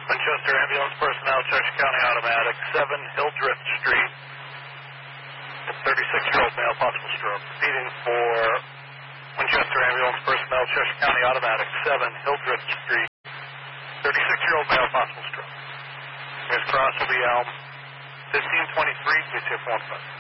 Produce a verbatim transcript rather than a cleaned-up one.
Winchester Ambulance Personnel, Cheshire County Automatic, seven Hildreth Street. thirty-six-year-old male, possible stroke. Repeating for Winchester Ambulance Personnel, Cheshire County Automatic, seven Hildreth Street. thirty-six-year-old male, possible stroke. Here's Cross will be Elm fifteen twenty-three, G T F one five.